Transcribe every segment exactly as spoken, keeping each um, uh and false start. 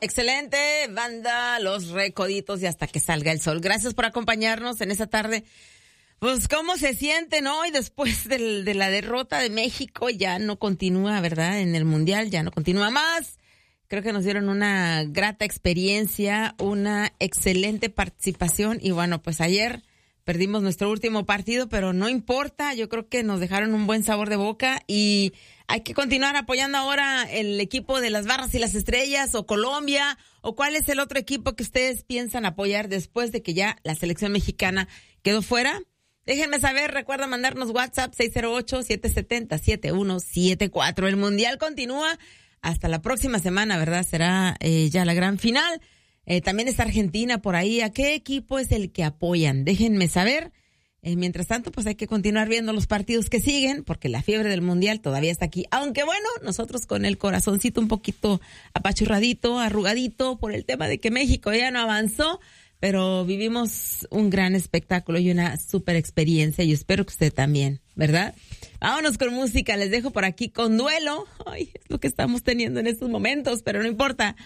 excelente, banda, Los Recoditos y Hasta que salga el sol. Gracias por acompañarnos en esta tarde. Pues, ¿cómo se sienten hoy después del, de la derrota de México? Ya no continúa, ¿verdad? En el Mundial, ya no continúa más. Creo que nos dieron una grata experiencia, una excelente participación. Y bueno, pues ayer perdimos nuestro último partido, pero no importa. Yo creo que nos dejaron un buen sabor de boca y hay que continuar apoyando ahora el equipo de las Barras y las Estrellas o Colombia. ¿O cuál es el otro equipo que ustedes piensan apoyar después de que ya la selección mexicana quedó fuera? Déjenme saber, recuerda mandarnos WhatsApp seis cero ocho, siete siete cero, siete uno siete cuatro. El Mundial continúa hasta la próxima semana, ¿verdad? Será eh, ya la gran final. Eh, también está Argentina por ahí. ¿A qué equipo es el que apoyan? Déjenme saber. Eh, mientras tanto, pues hay que continuar viendo los partidos que siguen, porque la fiebre del Mundial todavía está aquí. Aunque bueno, nosotros con el corazoncito un poquito apachurradito, arrugadito, por el tema de que México ya no avanzó, pero vivimos un gran espectáculo y una super experiencia y espero que usted también, ¿verdad? Vámonos con música, les dejo por aquí con Duelo. Ay, es lo que estamos teniendo en estos momentos, pero no importa.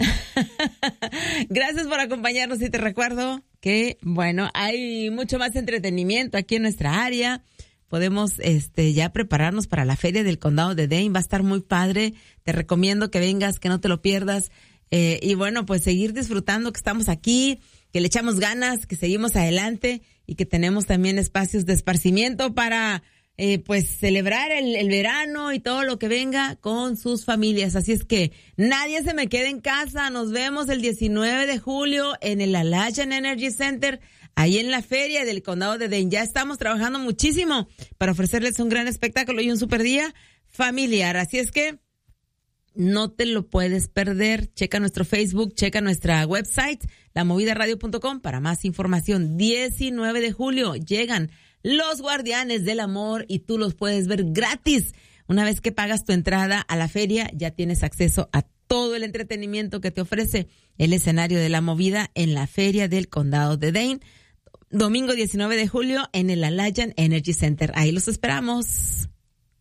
Gracias por acompañarnos y te recuerdo que, bueno, hay mucho más entretenimiento aquí en nuestra área. Podemos este ya prepararnos para la Feria del Condado de Dane, va a estar muy padre. Te recomiendo que vengas, que no te lo pierdas. Eh, y bueno, pues seguir disfrutando que estamos aquí, que le echamos ganas, que seguimos adelante y que tenemos también espacios de esparcimiento para eh, pues celebrar el, el verano y todo lo que venga con sus familias. Así es que nadie se me quede en casa. Nos vemos el diecinueve de julio en el Alliant Energy Center, ahí en la Feria del Condado de Dane. Ya estamos trabajando muchísimo para ofrecerles un gran espectáculo y un super día familiar. Así es que no te lo puedes perder. Checa nuestro Facebook, checa nuestra website, la movida radio punto com para más información. diecinueve de julio llegan los Guardianes del Amor y tú los puedes ver gratis. Una vez que pagas tu entrada a la feria, ya tienes acceso a todo el entretenimiento que te ofrece el escenario de la movida en la Feria del Condado de Dane. Domingo diecinueve de julio en el Alliant Energy Center. Ahí los esperamos.